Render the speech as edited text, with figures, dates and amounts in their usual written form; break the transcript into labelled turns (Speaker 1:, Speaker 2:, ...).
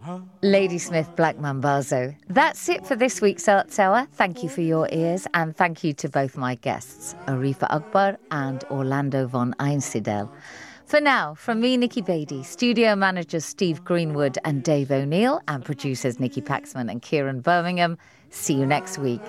Speaker 1: Ladysmith Black Mambazo. That's it for this week's Arts Hour. Thank you for your ears, and thank you to both my guests, Arifa Akbar and Orlando von Einsiedel. For now, from me, Nikki Beattie, studio managers Steve Greenwood and Dave O'Neill, and producers Nikki Paxman and Kieran Birmingham, see you next week.